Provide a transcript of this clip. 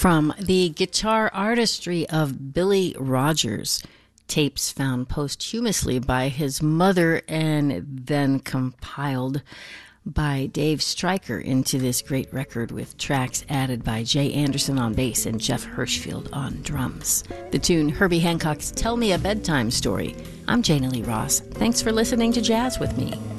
From the guitar artistry of Billy Rogers, tapes found posthumously by his mother and then compiled by Dave Stryker into this great record with tracks added by Jay Anderson on bass and Jeff Hirschfield on drums. The tune Herbie Hancock's Tell Me a Bedtime Story. I'm Jana Lee Ross. Thanks for listening to Jazz with me.